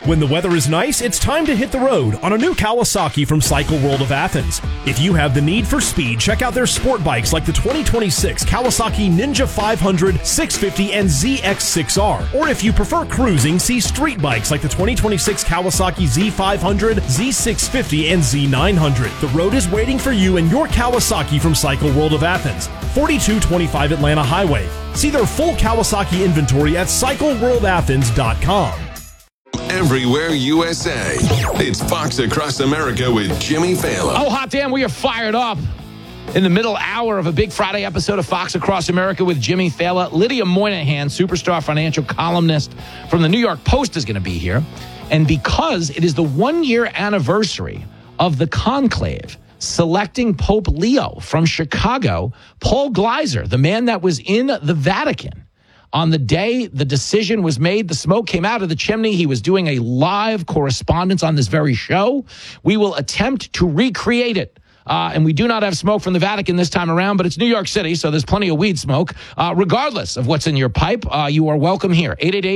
When the weather is nice, it's time to hit the road on a new Kawasaki from Cycle World of Athens. If you have the need for speed, check out their sport bikes like the 2026 Kawasaki Ninja 500, 650, and ZX6R. Or if you prefer cruising, see street bikes like the 2026 Kawasaki Z500, Z650, and Z900. The road is waiting for you and your Kawasaki from Cycle World of Athens, 4225 Atlanta Highway. See their full Kawasaki inventory at CycleWorldAthens.com. Everywhere USA. It's Fox Across America with Jimmy Fallon. Oh, hot damn, we are fired up. In the middle hour of a big Friday episode of Fox Across America with Jimmy Fallon, Lydia Moynihan, superstar financial columnist from the New York Post, is going to be here. And because it is the 1-year anniversary of the conclave selecting Pope Leo from Chicago, Paul Gleiser, the man that was in the Vatican, on the day the decision was made, the smoke came out of the chimney. He was doing a live correspondence on this very show. We will attempt to recreate it. And we do not have smoke from the Vatican this time around, but it's New York City, so there's plenty of weed smoke. Regardless of what's in your pipe, you are welcome here.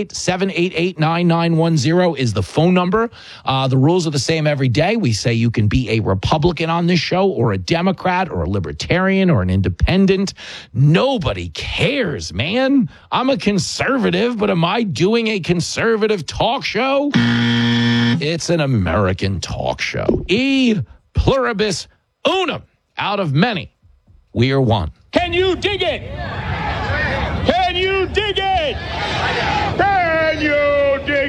888-788-9910 is the phone number. The rules are the same every day. We say you can be a Republican on this show, or a Democrat, or a Libertarian, or an Independent. Nobody cares, man. I'm a conservative, but am I doing a conservative talk show? It's an American talk show. E pluribus unum, out of many, we are one. Can you dig it? Can you dig it? Can you dig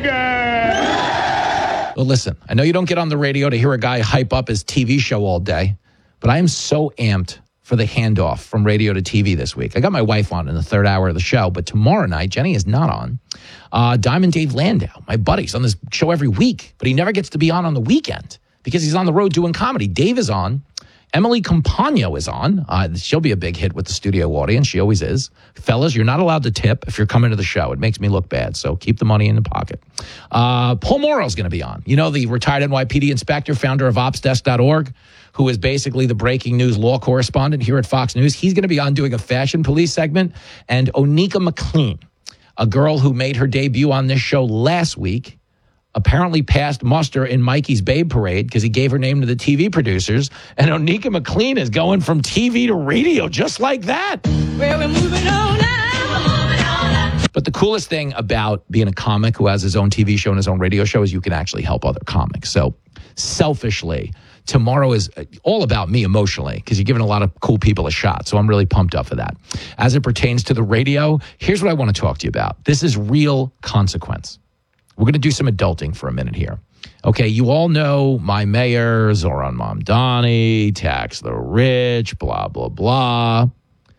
it? Well, listen, I know you don't get on the radio to hear a guy hype up his TV show all day, but I am so amped for the handoff from radio to TV this week. I got my wife on in the third hour of the show, but tomorrow night, Jenny is not on. Diamond Dave Landau, my buddy's on this show every week, but he never gets to be on the weekend because he's on the road doing comedy. Dave is on. Emily Compagno is on. She'll be a big hit with the studio audience. She always is. Fellas, you're not allowed to tip if you're coming to the show. It makes me look bad, so keep the money in the pocket. Paul Morrow's going to be on. You know, the retired NYPD inspector, founder of OpsDesk.org, who is basically the breaking news law correspondent here at Fox News. He's going to be on doing a fashion police segment. And Onika McLean, a girl who made her debut on this show last week, apparently passed muster in Mikey's Babe Parade because he gave her name to the TV producers. And Onika McLean is going from TV to radio just like that. Well, we're moving on now. But the coolest thing about being a comic who has his own TV show and his own radio show is you can actually help other comics. So selfishly, tomorrow is all about me emotionally because you're giving a lot of cool people a shot. So I'm really pumped up for that. As it pertains to the radio, here's what I want to talk to you about. This is real consequence. We're going to do some adulting for a minute here. Okay, you all know my mayor, Zohran Mamdani, tax the rich, blah, blah, blah.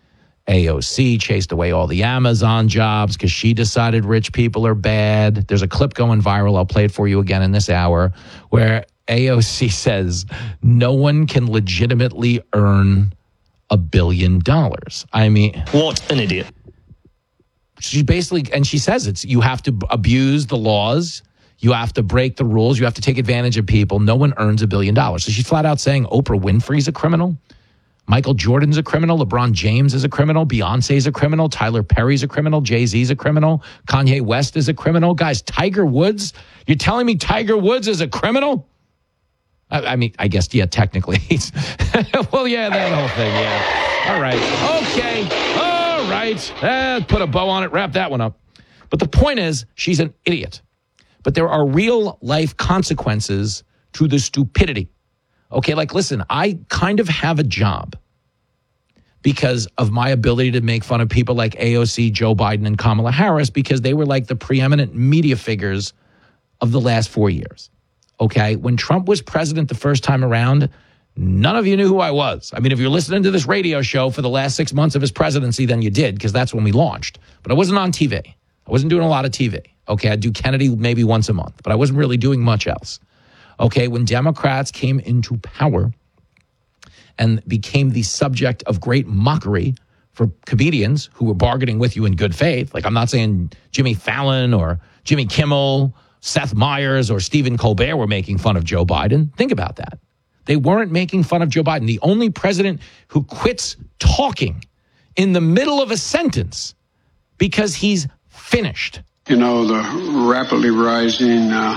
AOC chased away all the Amazon jobs because she decided rich people are bad. There's a clip going viral. I'll play it for you again in this hour where AOC says no one can legitimately earn $1 billion. I mean, what an idiot. She basically, and she says you have to abuse the laws, you have to break the rules, you have to take advantage of people. No one earns $1 billion. So she's flat out saying Oprah Winfrey's a criminal, Michael Jordan's a criminal, LeBron James is a criminal, Beyonce's a criminal, Tyler Perry's a criminal, Jay-Z's a criminal, Kanye West is a criminal. Guys, Tiger Woods, you're telling me Tiger Woods is a criminal? I mean, I guess, yeah, technically. Well, yeah, that whole thing, yeah. All right. Okay. All right. Put a bow on it. Wrap that one up. But the point is, she's an idiot. But there are real life consequences to the stupidity. Okay, like, listen, I kind of have a job because of my ability to make fun of people like AOC, Joe Biden, and Kamala Harris because they were like the preeminent media figures of the last 4 years. Okay, when Trump was president the first time around, none of you knew who I was. I mean, if you're listening to this radio show for the last 6 months of his presidency, then you did, because that's when we launched. But I wasn't on TV. I wasn't doing a lot of TV. Okay, I'd do Kennedy maybe once a month, but I wasn't really doing much else. Okay, when Democrats came into power and became the subject of great mockery for comedians who were bargaining with you in good faith, like I'm not saying Jimmy Fallon or Jimmy Kimmel, Seth Meyers, or Stephen Colbert were making fun of Joe Biden. Think about that. They weren't making fun of Joe Biden. The only president who quits talking in the middle of a sentence because he's finished. You know, the rapidly rising